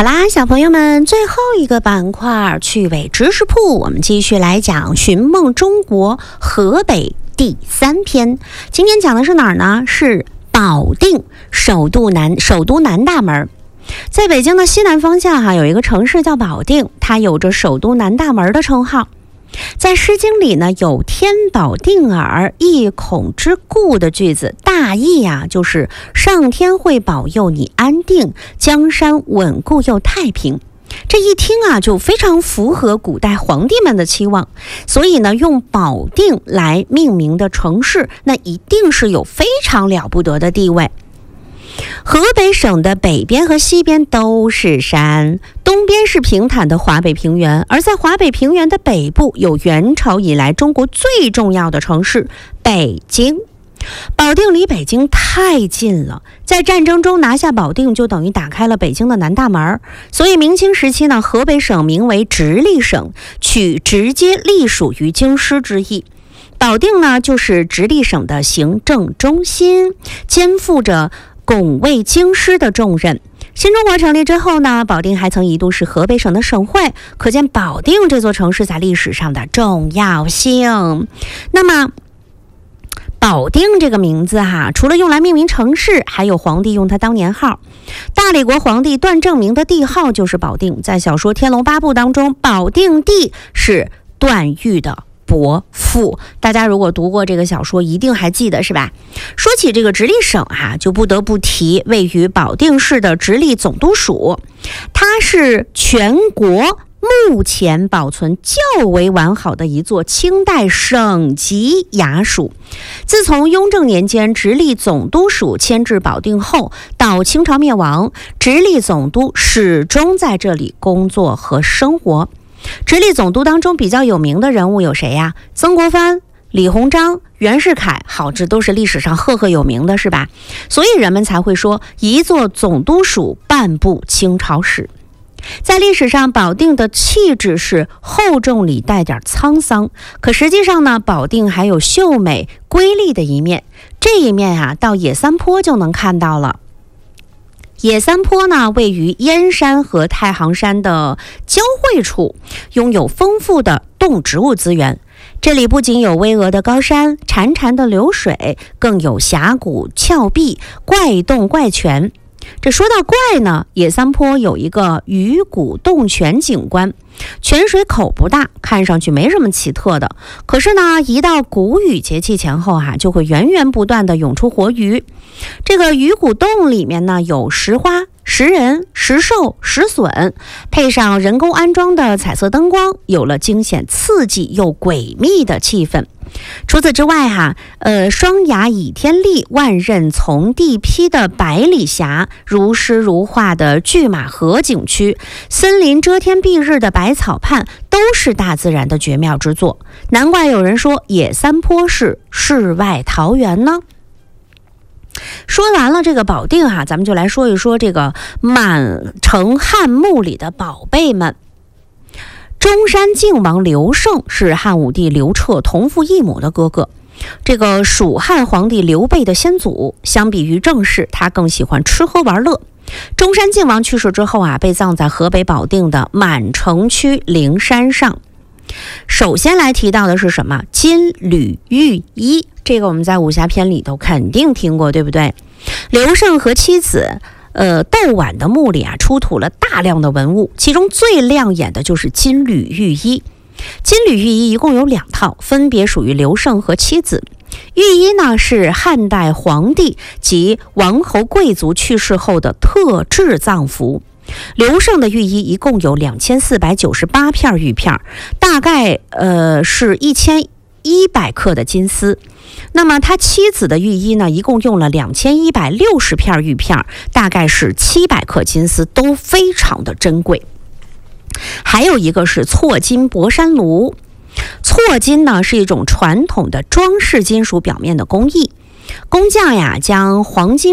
好啦，小朋友们，最后一个板块趣味知识铺，我们继续来讲寻梦中国河北第3篇。今天讲的是哪儿呢？是保定，首都南大门。在北京的西南方向有一个城市叫保定，它有着首都南大门的称号。在《诗经》里呢，有天保定耳，一孔之固的句子，大意就是上天会保佑你安定，江山稳固又太平。这一听就非常符合古代皇帝们的期望，所以呢，用保定来命名的城市，那一定是有非常了不得的地位。河北省的北边和西边都是山，东边是平坦的华北平原，而在华北平原的北部有元朝以来中国最重要的城市北京。保定离北京太近了，在战争中拿下保定就等于打开了北京的南大门，所以明清时期呢，河北省名为直隶省，取直接隶属于京师之意。保定呢，就是直隶省的行政中心，肩负着拱卫京师的重任。新中国成立之后呢，保定还曾一度是河北省的省会，可见保定这座城市在历史上的重要性。那么保定这个名字除了用来命名城市，还有皇帝用它当年号。大理国皇帝段正明的帝号就是保定，在小说《天龙八部》当中，保定帝是段誉的伯父，大家如果读过这个小说一定还记得是吧？说起这个直隶省就不得不提位于保定市的直隶总督署，它是全国目前保存较为完好的一座清代省级衙署。自从雍正年间直隶总督署迁至保定后，到清朝灭亡，直隶总督始终在这里工作和生活。直隶总督当中比较有名的人物有谁呀？曾国藩、李鸿章、袁世凯，这都是历史上赫赫有名的，是吧？所以人们才会说一座总督署半部清朝史。在历史上，保定的气质是厚重里带点沧桑，可实际上呢，保定还有秀美瑰丽的一面。这一面到野三坡就能看到了。野三坡呢，位于燕山和太行山的交汇处，拥有丰富的动植物资源。这里不仅有巍峨的高山、潺潺的流水，更有峡谷、峭壁、怪洞怪泉。这说到怪呢，野三坡有一个鱼骨洞泉景观，泉水口不大，看上去没什么奇特的。可是呢，一到谷雨节气前后就会源源不断的涌出活鱼。这个鱼骨洞里面呢，有石花、石人、石兽、石笋，配上人工安装的彩色灯光，有了惊险刺激又诡秘的气氛。除此之外双崖倚天立、万仞从地劈的百里峡、如诗如画的拒马河景区、森林遮天蔽日的百草畔，都是大自然的绝妙之作。难怪有人说野三坡是世外桃源呢。说完了这个保定咱们就来说一说这个满城汉墓里的宝贝们。中山靖王刘胜是汉武帝刘彻同父异母的哥哥，这个蜀汉皇帝刘备的先祖。相比于正室，他更喜欢吃喝玩乐。中山靖王去世之后被葬在河北保定的满城区灵山上。首先来提到的是什么？金缕玉衣，这个我们在武侠片里头肯定听过，对不对？刘胜和妻子窦婉的墓里出土了大量的文物，其中最亮眼的就是金缕玉衣。金缕玉衣一共有2套，分别属于刘胜和妻子。玉衣呢，是汉代皇帝及王侯贵族去世后的特制葬服。刘胜的玉衣一共有2498片玉片，大概是1100克的金丝。那么他妻子的玉衣呢，一共用了2160片玉片，大概是700克金丝，都非常的珍贵。还有一个是错金博山炉。错金呢，是一种传统的装饰金属表面的工艺。工匠将黄金